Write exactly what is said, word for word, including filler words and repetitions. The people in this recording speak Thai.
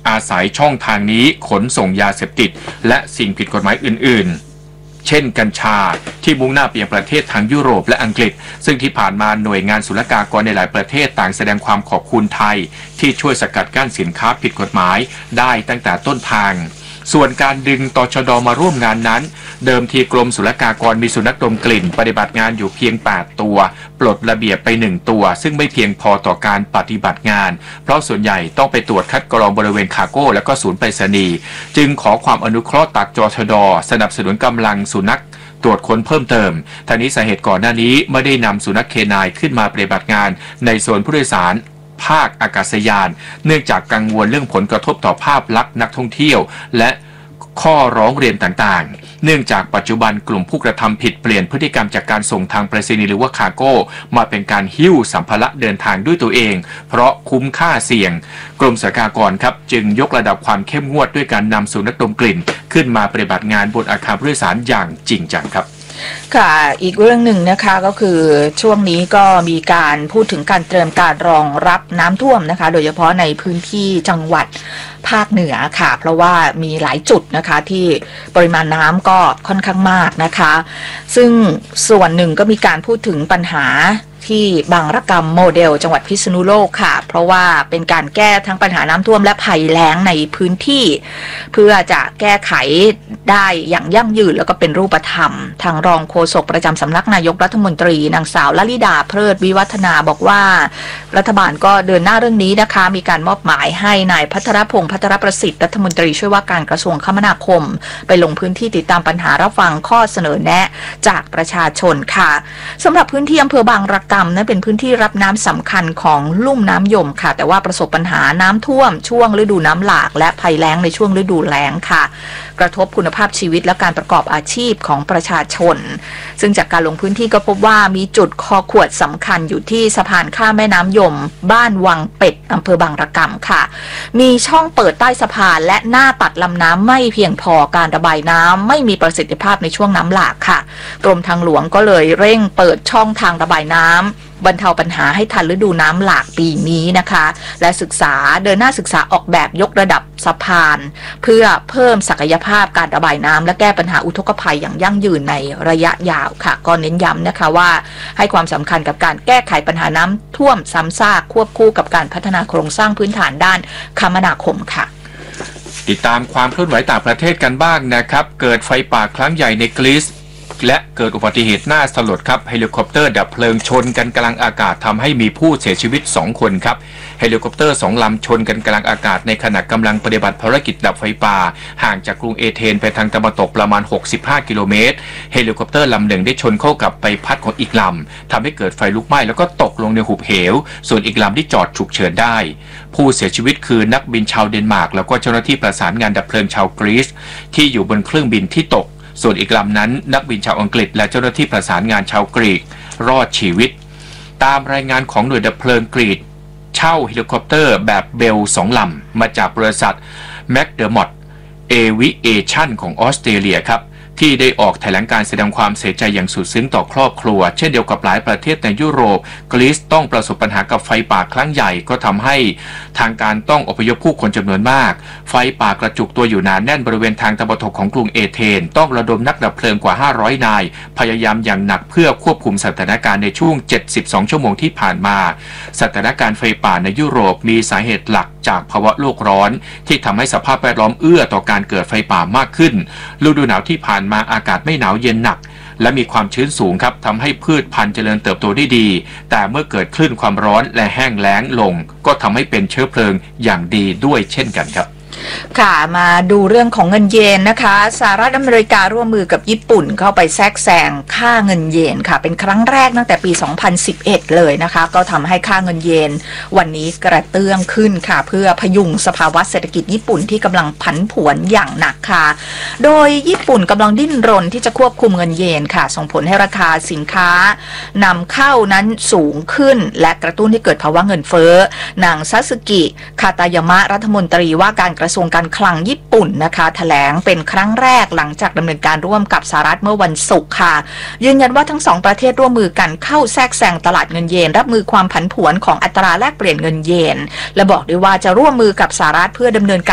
อาศัยช่องทางนี้ขนส่งยาเสพติดและสิ่งผิดกฎหมายอื่นๆเช่นกัญชาที่มุ่งหน้าไปยังประเทศทางยุโรปและอังกฤษซึ่งที่ผ่านมาหน่วยงานศุลกากรในหลายประเทศต่างแสดงความขอบคุณไทยที่ช่วยสกัดกั้นสินค้าผิดกฎหมายได้ตั้งแต่ต้นทางส่วนการดึงตชด.มาร่วมงานนั้นเดิมทีกรมศุลกากรมีสุนัขดมกลิ่นปฏิบัติงานอยู่เพียงแปดตัวปลดระเบียบไปหนึ่งตัวซึ่งไม่เพียงพอต่อการปฏิบัติงานเพราะส่วนใหญ่ต้องไปตรวจคัดกรองบริเวณคาร์โก้และก็ศูนย์ไปรษณีย์จึงขอความอนุเคราะห์จากตชด.สนับสนุนกำลังสุนัขตรวจค้นเพิ่มเติมทางนี้สาเหตุก่อนหน้านี้ไม่ได้นำสุนัขเคนายขึ้นมาปฏิบัติงานในโซนผู้โดยสารภาคอากาศยานเนื่องจากกังวลเรื่องผลกระทบต่อภาพลักษณ์นักท่องเที่ยวและข้อร้องเรียนต่างๆเนื่องจากปัจจุบันกลุ่มผู้กระทำผิดเปลี่ยนพฤติกรรมจากการส่งทางไปรษณีย์หรือว่าคาร์โก้มาเป็นการหิ้วสัมภาระเดินทางด้วยตัวเองเพราะคุ้มค่าเสี่ยงกรมศุลกากรครับจึงยกระดับความเข้มงวดด้วยการนำสุนัขดมกลิ่นขึ้นมาปฏิบัติงานบนอาคารผู้โดยสารอย่างจริงจังครับค่ะอีกเรื่องหนึ่งนะคะก็คือช่วงนี้ก็มีการพูดถึงการเตรียมการรองรับน้ำท่วมนะคะโดยเฉพาะในพื้นที่จังหวัดภาคเหนือค่ะเพราะว่ามีหลายจุดนะคะที่ปริมาณน้ำก็ค่อนข้างมากนะคะซึ่งส่วนหนึ่งก็มีการพูดถึงปัญหาที่บางระกำโมเดลจังหวัดพิษณุโลกค่ะเพราะว่าเป็นการแก้ทั้งปัญหาน้ำท่วมและภัยแล้งในพื้นที่เพื่อจะแก้ไขได้อย่างยั่งยืนแล้วก็เป็นรูปธรรมทางรองโฆษกประจำสำนักนายกรัฐมนตรีนางสาวลลิดาเพลิดวิวัฒนาบอกว่ารัฐบาลก็เดินหน้าเรื่องนี้นะคะมีการมอบหมายให้นายพัทรพงษ์พัทรประสิทธิ์รัฐมนตรีช่วยว่าการกระทรวงคมนาคมไปลงพื้นที่ติดตามปัญหารับฟังข้อเสนอแนะจากประชาชนค่ะสำหรับพื้นที่อำเภอบางระกำนั้นเป็นพื้นที่รับน้ำสำคัญของลุ่มน้ำยมค่ะแต่ว่าประสบปัญหาน้ำท่วมช่วงฤดูน้ำหลากและภัยแล้งในช่วงฤดูแล้งค่ะกระทบคุณภาพชีวิตและการประกอบอาชีพของประชาชนซึ่งจากการลงพื้นที่ก็พบว่ามีจุดคอขวดสำคัญอยู่ที่สะพานข้ามแม่น้ำยมบ้านวังเป็ดอำเภอบางระกำค่ะมีช่องเปิดใต้สะพานและหน้าตัดลำน้ำไม่เพียงพอการระบายน้ำไม่มีประสิทธิภาพในช่วงน้ำหลากค่ะกรมทางหลวงก็เลยเร่งเปิดช่องทางระบายน้ำบรรเทาปัญหาให้ทันฤดูน้ำหลากปีนี้นะคะและศึกษาเดินหน้าศึกษาออกแบบยกระดับสะพานเพื่อเพิ่มศักยภาพการระบายน้ำและแก้ปัญหาอุทกภัยอย่างยั่งยืนในระยะยาวค่ะก็เน้นย้ำนะคะว่าให้ความสำคัญกับการแก้ไขปัญหาน้ำท่วมซ้ำซากควบคู่กับการพัฒนาโครงสร้างพื้นฐานด้านคมนาคมค่ะติดตามความเคลื่อนไหวต่างประเทศกันบ้างนะครับเกิดไฟป่าครั้งใหญ่ในกรีซและเกิดอุบัติเหตุน่าสลดครับเฮลิคอปเตอร์ดับเพลิงชนกันกลางอากาศทำให้มีผู้เสียชีวิตสองคนครับเฮลิคอปเตอร์สองลำชนกันกลางอากาศในขณะกำลังปฏิบัติภารกิจดับไฟป่าห่างจากกรุงเอเธนไปทางตะวันตกประมาณหกสิบห้ากิโลเมตรเฮลิคอปเตอร์ลำหนึ่งได้ชนเข้ากับใบพัดของอีกลำทำให้เกิดไฟลุกไหม้แล้วก็ตกลงในหุบเหวส่วนอีกลำที่จอดฉุกเฉินได้ผู้เสียชีวิตคือนักบินชาวเดนมาร์กแล้วก็เจ้าหน้าที่ประสานงานดับเพลิงชาวกรีซที่อยู่บนเครื่องบินที่ตกส่วนอีกลำนั้นนักบินชาวอังกฤษและเจ้าหน้าที่ประสานงานชาวกรีกรอดชีวิตตามรายงานของหน่วยดับเพลิงกรีกเช่าเฮลิคอปเตอร์แบบเบลสองลำมาจากบริษัทแมคเดอร์มอตเอวิเอชั่นของออสเตรเลียครับที่ได้ออกแถลงการแสดงความเสียใจอย่างสุดซึ้งต่อครอบครัวเช่นเดียวกับหลายประเทศในยุโรปกรีซต้องประสบปัญหากับไฟป่าครั้งใหญ่ก็ทำให้ทางการต้องอพยพผู้คนจำนวนมากไฟป่ากระจุกตัวอยู่หนาแน่นบริเวณทางตะวันตกของกรุงเอเธนต้องระดมนักดับเพลิงกว่าห้าร้อยนายพยายามอย่างหนักเพื่อควบคุมสถานการณ์ในช่วงเจ็ดสิบสองชั่วโมงที่ผ่านมาสถานการณ์ไฟป่าในยุโรปมีสาเหตุหลักจากภาวะโลกร้อนที่ทำให้สภาพแวดล้อมเอื้อต่อการเกิดไฟป่ามากขึ้นฤดูหนาวที่ผ่านมาอากาศไม่หนาวเย็นหนักและมีความชื้นสูงครับทำให้พืชพันธุ์เจริญเติบโตได้ดีแต่เมื่อเกิดคลื่นความร้อนและแห้งแล้งลงก็ทำให้เป็นเชื้อเพลิงอย่างดีด้วยเช่นกันครับค่ะมาดูเรื่องของเงินเยนนะคะสหรัฐอเมริการ่วมมือกับญี่ปุ่นเข้าไปแทรกแซงค่าเงินเยนค่ะเป็นครั้งแรกตั้งแต่ปีสองพันสิบเอ็ดเลยนะคะก็ทำให้ค่าเงินเยนวันนี้กระเตื้องขึ้นค่ะเพื่อพยุงสภาวะเศรษฐกิจญี่ปุ่นที่กำลังผันผวนอย่างหนักค่ะโดยญี่ปุ่นกำลังดิ้นรนที่จะควบคุมเงินเยนค่ะส่งผลให้ราคาสินค้านำเข้านั้นสูงขึ้นและกระตุ้นให้เกิดภาวะเงินเฟ้อนางซาสึกิคาตายามะรัฐมนตรีว่าการกระทรวงการคลังญี่ปุ่นนะคะแถลงเป็นครั้งแรกหลังจากดำเนินการร่วมกับสหรัฐเมื่อวันศุกร์ค่ะยืนยันว่าทั้งสองประเทศร่วมมือกันเข้าแทรกแซงตลาดเงินเยนรับมือความผันผวนของอัตราแลกเปลี่ยนเงินเยนและบอกด้วยว่าจะร่วมมือกับสหรัฐเพื่อดำเนินการ